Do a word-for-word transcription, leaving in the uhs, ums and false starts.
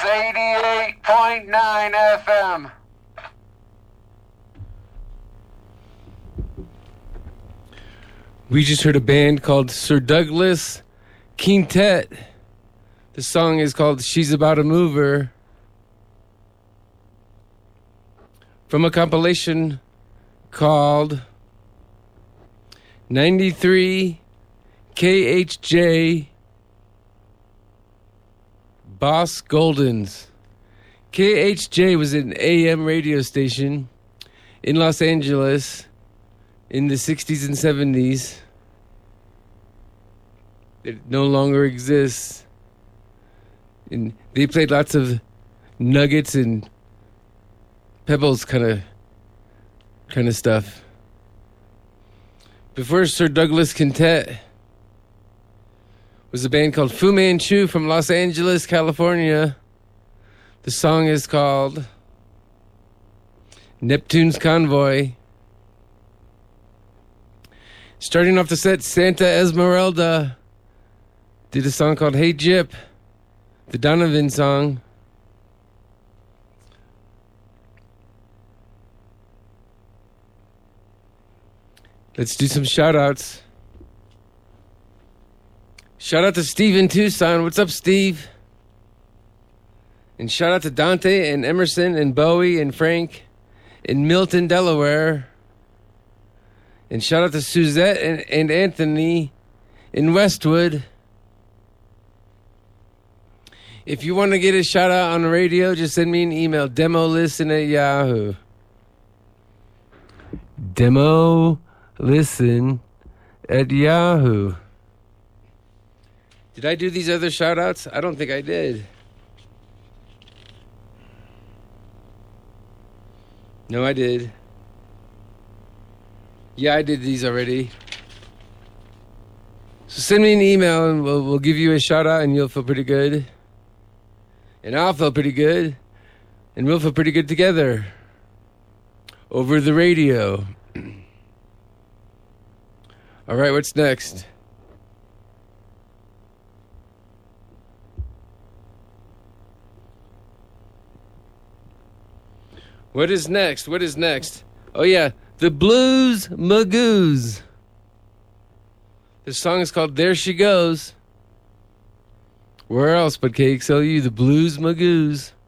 is eighty-eight point nine F M. We just heard a band called Sir Douglas Quintet. The song is called She's About a Mover. From a compilation called ninety-three K H J Boss Goldens. K H J was an A M radio station in Los Angeles in the sixties and seventies. It no longer exists. And they played lots of nuggets and pebbles kind of kind of stuff. Before Sir Douglas Quintet was a band called Fu Manchu from Los Angeles, California. The song is called Neptune's Convoy. Starting off the set, Santa Esmeralda did a song called Hey Jip, the Donovan song. Let's do some shout-outs. Shout out to Steve in Tucson. What's up, Steve? And shout out to Dante and Emerson and Bowie and Frank in Milton, Delaware. And shout out to Suzette and, and Anthony in Westwood. If you want to get a shout out on the radio, just send me an email. Demo listen at Yahoo. Demo listen at Yahoo. Did I do these other shout outs? I don't think I did. No, I did. Yeah, I did these already. So send me an email and we'll, we'll give you a shout out and you'll feel pretty good. And I'll feel pretty good. And we'll feel pretty good together. Over the radio. All right, what's next? What is next? What is next? Oh, yeah. The Blues Magoos. The song is called There She Goes. Where else but K X L U? The Blues Magoos.